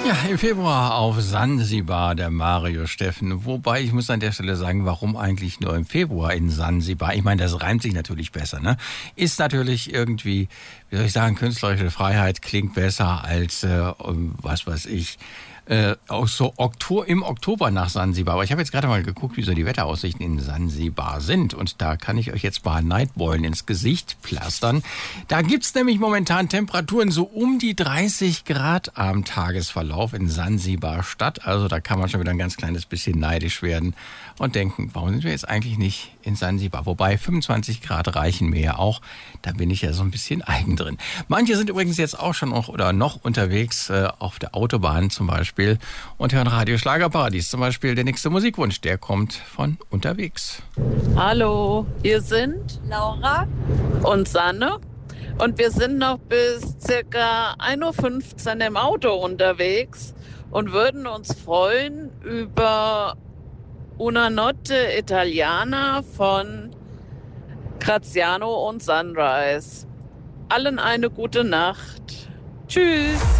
Ja, im Februar auf Sansibar, der Mario Steffen. Wobei, ich muss an der Stelle sagen, warum eigentlich nur im Februar in Sansibar? Ich meine, das reimt sich natürlich besser, ne? Ist natürlich irgendwie, wie soll ich sagen, künstlerische Freiheit klingt besser als, was weiß ich, auch so im Oktober nach Sansibar. Aber ich habe jetzt gerade mal geguckt, wie so die Wetteraussichten in Sansibar sind. Und da kann ich euch jetzt mal Neidbeulen ins Gesicht pflastern. Da gibt's nämlich momentan Temperaturen so um die 30 Grad am Tagesverlauf in Sansibar Stadt. Also da kann man schon wieder ein ganz kleines bisschen neidisch werden und denken, warum sind wir jetzt eigentlich nicht in Sansibar? Wobei 25 Grad reichen mir ja auch. Da bin ich ja so ein bisschen eigen drin. Manche sind übrigens jetzt auch schon noch unterwegs auf der Autobahn zum Beispiel und hören Radio Schlagerparadies. Zum Beispiel der nächste Musikwunsch, der kommt von unterwegs. Hallo, hier sind Laura und Sanne und wir sind noch bis circa 1.15 Uhr im Auto unterwegs und würden uns freuen über Una Notte Italiana von Graziano und Sunrise. Allen eine gute Nacht. Tschüss.